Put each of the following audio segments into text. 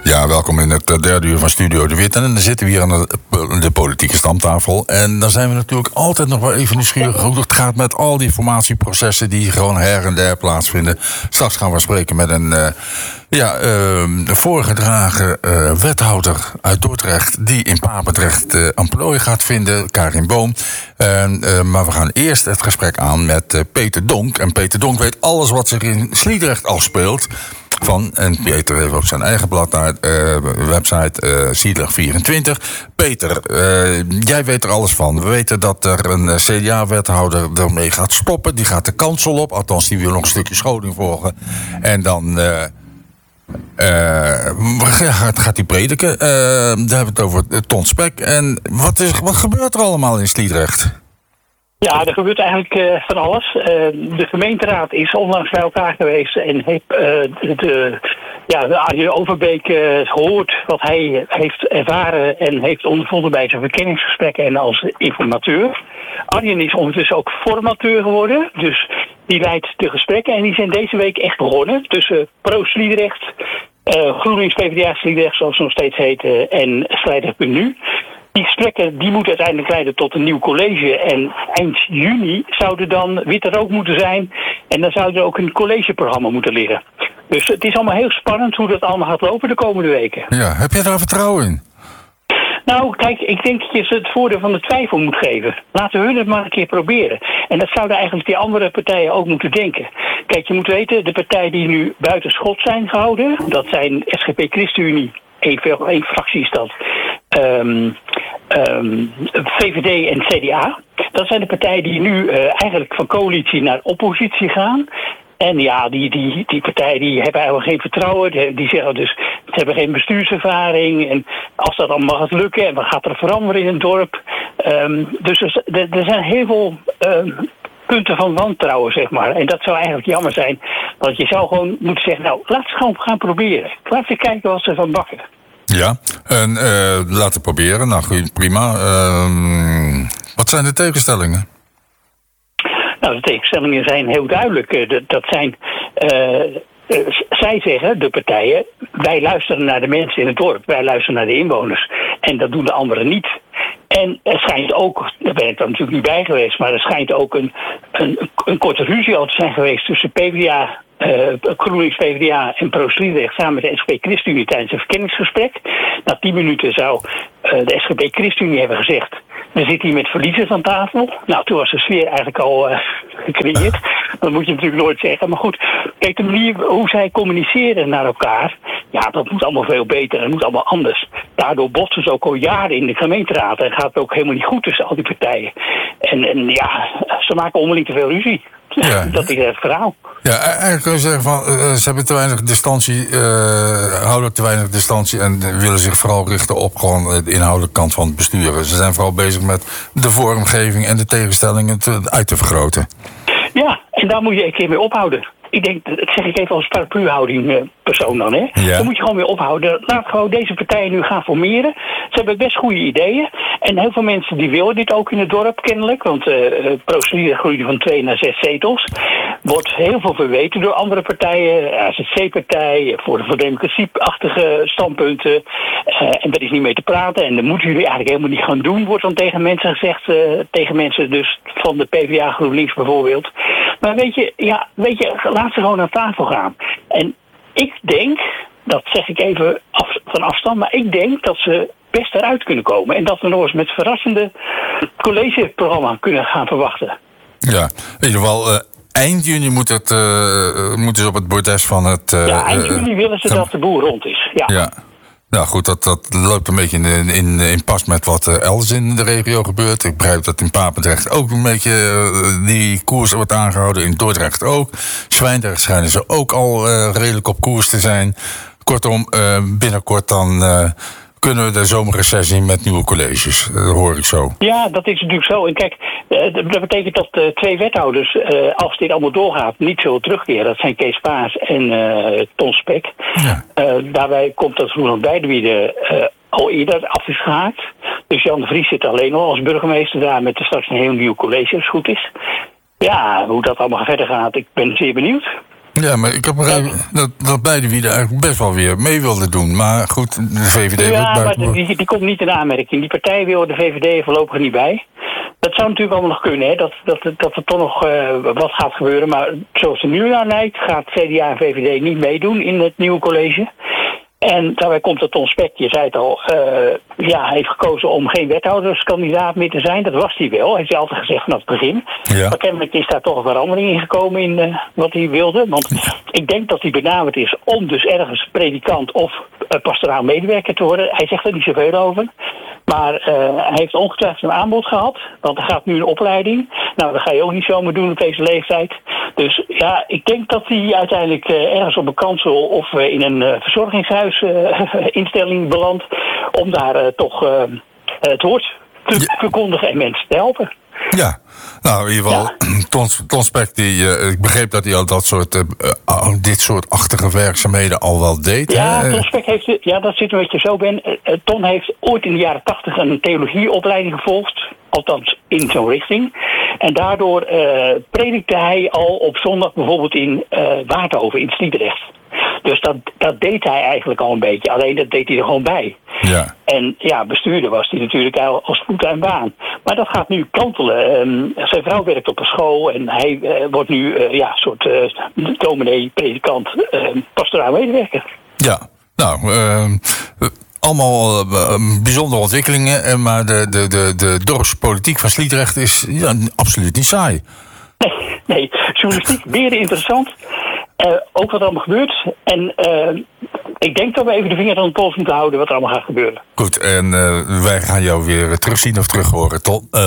Ja, welkom in het derde uur van Studio De Wit. En dan zitten we hier aan de politieke stamtafel. En dan zijn we natuurlijk altijd nog wel even nieuwsgierig hoe het gaat met al die formatieprocessen die gewoon her en der plaatsvinden. Straks gaan we spreken met een voorgedragen wethouder uit Dordrecht die in Papendrecht een plooi gaat vinden, Karin Boom. Maar we gaan eerst het gesprek aan met Peter Donk. En Peter Donk weet alles wat zich in Sliedrecht afspeelt. En Peter heeft op zijn eigen blad naar website Sliedrecht 24. Peter, jij weet er alles van. We weten dat er een CDA-wethouder ermee gaat stoppen. Die gaat de kansel op. Althans, die wil nog een stukje scholing volgen. En dan gaat hij prediken. Daar hebben we het over Ton Spek. En wat gebeurt er allemaal in Sliedrecht? Ja, er gebeurt eigenlijk van alles. De gemeenteraad is onlangs bij elkaar geweest en heeft Arjen Overbeek gehoord wat hij heeft ervaren en heeft ondervonden bij zijn verkenningsgesprekken en als informateur. Arjen is ondertussen ook formateur geworden, dus die leidt de gesprekken en die zijn deze week echt begonnen tussen Pro-Sliedrecht, GroenLinks PvdA Sliedrecht, zoals het nog steeds heet, en Sliedrecht.nu. Die gesprekken die moeten uiteindelijk leiden tot een nieuw college. En eind juni zou er dan witte rook moeten zijn. En dan zou er ook een collegeprogramma moeten liggen. Dus het is allemaal heel spannend hoe dat allemaal gaat lopen de komende weken. Ja, heb je daar vertrouwen in? Nou, kijk, ik denk dat je ze het voordeel van de twijfel moet geven. Laten hun het maar een keer proberen. En dat zouden eigenlijk die andere partijen ook moeten denken. Kijk, je moet weten, de partijen die nu buiten schot zijn gehouden, dat zijn SGP ChristenUnie, één fractie is dat, VVD en CDA. Dat zijn de partijen die nu eigenlijk van coalitie naar oppositie gaan. En ja, die partijen die hebben eigenlijk geen vertrouwen. Die zeggen dus, ze hebben geen bestuurservaring. En als dat allemaal gaat lukken en wat gaat er veranderen in het dorp. Dus er zijn heel veel punten van wantrouwen, zeg maar. En dat zou eigenlijk jammer zijn. Want je zou gewoon moeten zeggen, nou, laten we gewoon gaan proberen. Laten we kijken wat ze van bakken. Ja, en laten proberen. Nou, goed, prima. Wat zijn de tegenstellingen? Nou, de tegenstellingen zijn heel duidelijk. Dat zijn, zij zeggen, de partijen, wij luisteren naar de mensen in het dorp. Wij luisteren naar de inwoners. En dat doen de anderen niet. En er schijnt ook, daar ben ik dan natuurlijk niet bij geweest, maar er schijnt ook een korte ruzie al te zijn geweest tussen PvdA, GroenLinks PvdA en Pro-Sliedrecht samen met de SGP ChristenUnie tijdens een verkenningsgesprek. Na 10 minuten zou de SGP ChristenUnie hebben gezegd, we zitten hier met verliezers aan tafel. Nou, toen was de sfeer eigenlijk al gecreëerd. Dat moet je natuurlijk nooit zeggen. Maar goed, kijk, de manier hoe zij communiceren naar elkaar, ja, dat moet allemaal veel beter. Dat moet allemaal anders. Daardoor botsen ze ook al jaren in de gemeenteraad. En gaat het ook helemaal niet goed tussen al die partijen. En ja, ze maken onderling te veel ruzie. Ja. Dat is het verhaal. Ja, eigenlijk kun je zeggen van ze hebben te weinig distantie, houden te weinig distantie en willen zich vooral richten op gewoon de inhoudelijke kant van het besturen. Ze zijn vooral bezig met de vormgeving en de tegenstellingen uit te vergroten. Ja, en daar moet je een keer mee ophouden. Ik denk, dat zeg ik even als parapluhouding persoon dan, hè. Ja. Dan moet je gewoon weer ophouden. Laat gewoon deze partijen nu gaan formeren. Ze hebben best goede ideeën. En heel veel mensen die willen dit ook in het dorp kennelijk. Want Pro-Sliedrecht groeide van 2 naar 6 zetels. Wordt heel veel verweten door andere partijen. AZC-partij, voor democratie-achtige standpunten. En daar is niet mee te praten. En dat moeten jullie eigenlijk helemaal niet gaan doen, wordt dan tegen mensen gezegd. Tegen mensen dus van de PvdA GroenLinks bijvoorbeeld. Maar weet je, laat ze gewoon aan tafel gaan. En ik denk, dat zeg ik even van afstand, maar ik denk dat ze best eruit kunnen komen. En dat we nog eens met verrassende collegeprogramma kunnen gaan verwachten. Ja, in ieder geval eind juni moeten ze op het bordes van het... eind juni willen ze dat de boel rond is. Ja. Nou goed, dat loopt een beetje in pas met wat elders in de regio gebeurt. Ik begrijp dat in Papendrecht ook een beetje die koers wordt aangehouden. In Dordrecht ook. Zwijndrecht schijnen ze ook al redelijk op koers te zijn. Kortom, binnenkort dan kunnen we de zomerrecessie met nieuwe colleges. Dat hoor ik zo. Ja, dat is natuurlijk zo. En kijk, dat betekent dat 2 wethouders, als dit allemaal doorgaat, niet zullen terugkeren. Dat zijn Kees Paas en Ton Spek. Ja. Daarbij komt dat Roland Beiderwiede al eerder af is gehaakt. Dus Jan de Vries zit alleen al als burgemeester daar met straks een heel nieuw college, als het goed is. Ja, hoe dat allemaal verder gaat, ik ben zeer benieuwd. Ja, maar ik heb begrepen dat Beiderwiede eigenlijk best wel weer mee wilde doen. Maar goed, de VVD... Ja, maar die komt niet in aanmerking. Die partij wil de VVD voorlopig niet bij. Dat zou natuurlijk allemaal nog kunnen, hè? Dat er toch nog wat gaat gebeuren. Maar zoals het nu naar lijkt, gaat CDA en VVD niet meedoen in het nieuwe college. En daarbij komt dat Ton Spek, je zei het al, hij heeft gekozen om geen wethouderskandidaat meer te zijn. Dat was hij wel, heeft hij altijd gezegd vanaf het begin. Ja. Maar kennelijk is daar toch een verandering in gekomen in wat hij wilde. Want ik denk dat hij benaderd is om dus ergens predikant of pastoraal medewerker te worden. Hij zegt er niet zoveel over. Maar hij heeft ongetwijfeld een aanbod gehad. Want er gaat nu een opleiding. Nou, dat ga je ook niet zomaar doen op deze leeftijd. Dus ja, ik denk dat hij uiteindelijk ergens op een kansel of in een verzorgingshuisinstelling belandt. Om daar toch het woord te verkondigen en mensen te helpen. Ja, nou in ieder geval, Ton Spek, ik begreep dat hij al dit soort achtige werkzaamheden al wel deed. Ja, Ton Spek heeft, dat zit een beetje zo, Ben. Ton heeft ooit in de jaren 80 een theologieopleiding gevolgd. Althans, in zo'n richting. En daardoor predikte hij al op zondag bijvoorbeeld in Waardhoven, in Sliedrecht. Dus dat deed hij eigenlijk al een beetje. Alleen dat deed hij er gewoon bij. Ja. En ja, bestuurder was hij natuurlijk al als fulltime baan. Maar dat gaat nu kantelen. Zijn vrouw werkt op een school en hij wordt nu een soort dominee, predikant, pastoraal medewerker. Ja, nou, allemaal bijzondere ontwikkelingen. Maar de dorpspolitiek van Sliedrecht is absoluut niet saai. Nee, journalistiek, weer interessant. Ook wat er allemaal gebeurt. En ik denk dat we even de vinger aan de pols moeten houden wat er allemaal gaat gebeuren. Goed, en wij gaan jou weer terugzien of terughoren,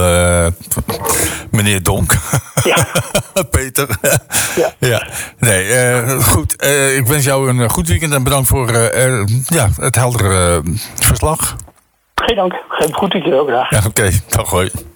meneer Donk. Ja. Peter. Ja. Nee, goed. Ik wens jou een goed weekend en bedankt voor het heldere verslag. Geen dank. Geen goed weekend ook graag. Ja, oké. Dag, hoi.